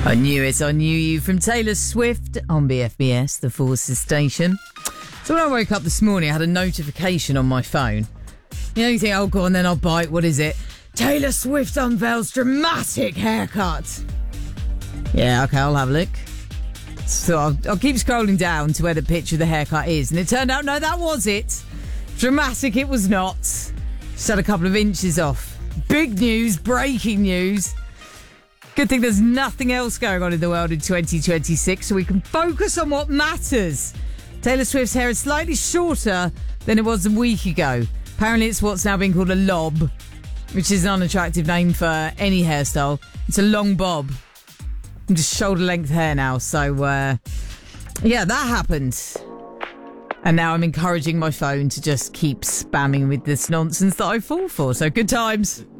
I knew it, I knew you from Taylor Swift on BFBS, the Forces station. So when I woke up this morning, I had a notification on my phone. You know, you think, oh, go on, then I'll bite. What is it? Taylor Swift unveils dramatic haircut. Yeah, okay, I'll have a look. So I'll keep scrolling down to where the picture of the haircut is. And it turned out, no, that was it. Dramatic it was not. Just had a couple of inches off. Big news, breaking news. Good thing there's nothing else going on in the world in 2026, so we can focus on what matters. Taylor Swift's hair is slightly shorter than it was a week ago. Apparently it's what's now being called a lob, which is an unattractive name for any hairstyle. It's a long bob. Just shoulder-length hair now, so, yeah, that happened. And now I'm encouraging my phone to just keep spamming with this nonsense that I fall for, so good times.